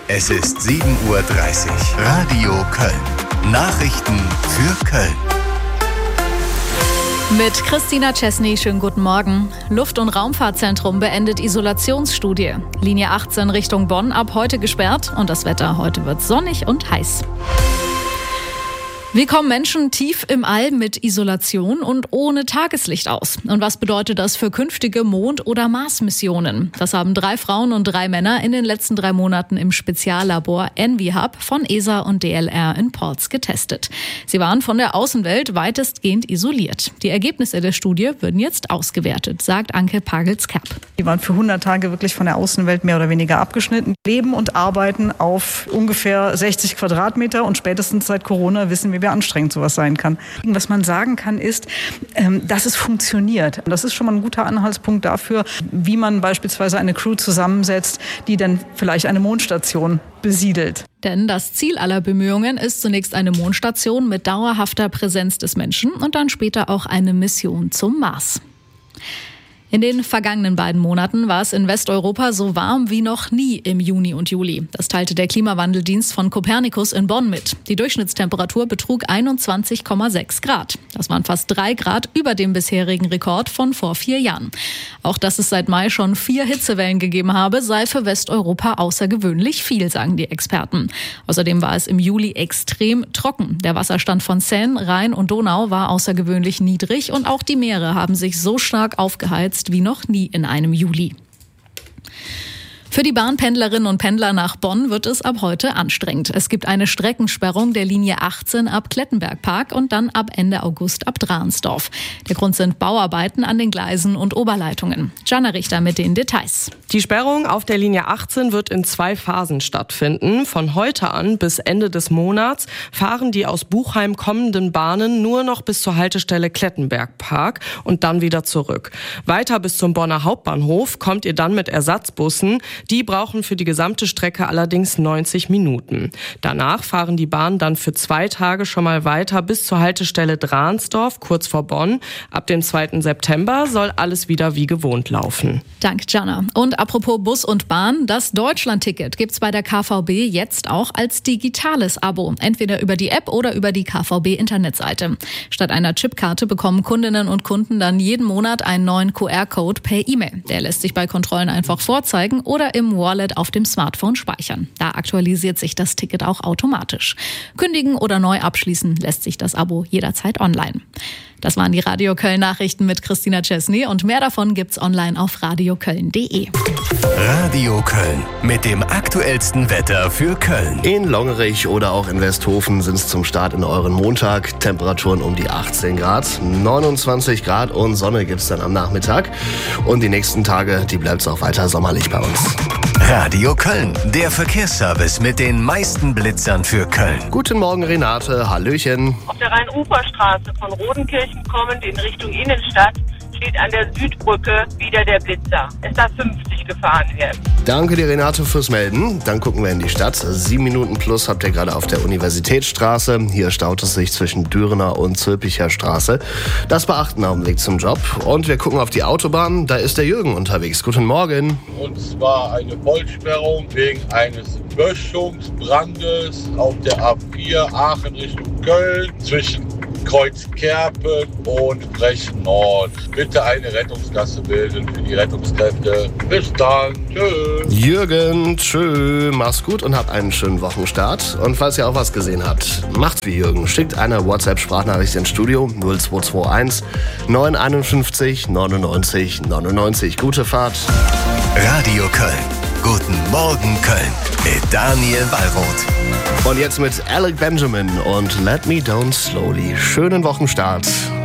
Es ist 7:30 Uhr. Radio Köln. Nachrichten für Köln. Mit Christina Chesney, schönen guten Morgen. Luft- und Raumfahrtzentrum beendet Isolationsstudie. Linie 18 Richtung Bonn ab heute gesperrt und das Wetter heute wird sonnig und heiß. Wie kommen Menschen tief im All mit Isolation und ohne Tageslicht aus? Und was bedeutet das für künftige Mond- oder Mars-Missionen? Das haben 3 Frauen und 3 Männer in den letzten 3 Monaten im Speziallabor ENVI-Hub von ESA und DLR in Porz getestet. Sie waren von der Außenwelt weitestgehend isoliert. Die Ergebnisse der Studie würden jetzt ausgewertet, sagt Anke Pagels-Kerb. Die waren für 100 Tage wirklich von der Außenwelt mehr oder weniger abgeschnitten, leben und arbeiten auf ungefähr 60 Quadratmeter und spätestens seit Corona wissen wir, wie anstrengend sowas sein kann. Was man sagen kann, ist, dass es funktioniert. Das ist schon mal ein guter Anhaltspunkt dafür, wie man beispielsweise eine Crew zusammensetzt, die dann vielleicht eine Mondstation besiedelt. Denn das Ziel aller Bemühungen ist zunächst eine Mondstation mit dauerhafter Präsenz des Menschen und dann später auch eine Mission zum Mars. In den vergangenen 2 Monaten war es in Westeuropa so warm wie noch nie im Juni und Juli. Das teilte der Klimawandeldienst von Copernicus in Bonn mit. Die Durchschnittstemperatur betrug 21,6 Grad. Das waren fast 3 Grad über dem bisherigen Rekord von vor 4 Jahren. Auch dass es seit Mai schon 4 Hitzewellen gegeben habe, sei für Westeuropa außergewöhnlich viel, sagen die Experten. Außerdem war es im Juli extrem trocken. Der Wasserstand von Seine, Rhein und Donau war außergewöhnlich niedrig und auch die Meere haben sich so stark aufgeheizt wie noch nie in einem Juli. Für die Bahnpendlerinnen und Pendler nach Bonn wird es ab heute anstrengend. Es gibt eine Streckensperrung der Linie 18 ab Klettenberg-Park und dann ab Ende August ab Dransdorf. Der Grund sind Bauarbeiten an den Gleisen und Oberleitungen. Jana Richter mit den Details. Die Sperrung auf der Linie 18 wird in 2 Phasen stattfinden. Von heute an bis Ende des Monats fahren die aus Buchheim kommenden Bahnen nur noch bis zur Haltestelle Klettenberg-Park und dann wieder zurück. Weiter bis zum Bonner Hauptbahnhof kommt ihr dann mit Ersatzbussen. Die brauchen für die gesamte Strecke allerdings 90 Minuten. Danach fahren die Bahnen dann für 2 Tage schon mal weiter bis zur Haltestelle Dransdorf, kurz vor Bonn. Ab dem 2. September soll alles wieder wie gewohnt laufen. Dank Jana. Und apropos Bus und Bahn, das Deutschland-Ticket gibt's bei der KVB jetzt auch als digitales Abo. Entweder über die App oder über die KVB-Internetseite. Statt einer Chipkarte bekommen Kundinnen und Kunden dann jeden Monat einen neuen QR-Code per E-Mail. Der lässt sich bei Kontrollen einfach vorzeigen oder im Wallet auf dem Smartphone speichern. Da aktualisiert sich das Ticket auch automatisch. Kündigen oder neu abschließen lässt sich das Abo jederzeit online. Das waren die Radio Köln Nachrichten mit Christina Chesney und mehr davon gibt's online auf radioköln.de. Radio Köln mit dem aktuellsten Wetter für Köln. In Longerich oder auch in Westhofen sind es zum Start in euren Montag. Temperaturen um die 18 Grad, 29 Grad und Sonne gibt's dann am Nachmittag. Und die nächsten Tage, die bleibt's auch weiter sommerlich bei uns. Radio Köln, der Verkehrsservice mit den meisten Blitzern für Köln. Guten Morgen Renate, hallöchen. Auf der Rhein-Ufer-Straße von Rodenkirchen kommend in Richtung Innenstadt steht an der Südbrücke wieder der Blitzer. Es darf 50 gefahren werden. Danke dir Renate fürs Melden. Dann gucken wir in die Stadt. 7 Minuten plus habt ihr gerade auf der Universitätsstraße. Hier staut es sich zwischen Dürener und Zülpicher Straße. Das beachten auf dem Weg zum Job. Und wir gucken auf die Autobahn. Da ist der Jürgen unterwegs. Guten Morgen. Und zwar eine Vollsperrung wegen eines Böschungsbrandes auf der A4 Aachen Richtung Köln zwischen Kreuzkerpen und Brechen Nord. Bitte eine Rettungsgasse bilden für die Rettungskräfte. Bis dann. Tschö. Jürgen, tschö. Mach's gut und habt einen schönen Wochenstart. Und falls ihr auch was gesehen habt, macht's wie Jürgen. Schickt eine WhatsApp-Sprachnachricht ins Studio 0221 951 99 99. Gute Fahrt. Radio Köln. Guten Morgen Köln mit Daniel Wallroth. Und jetzt mit Alec Benjamin und Let Me Down Slowly. Schönen Wochenstart.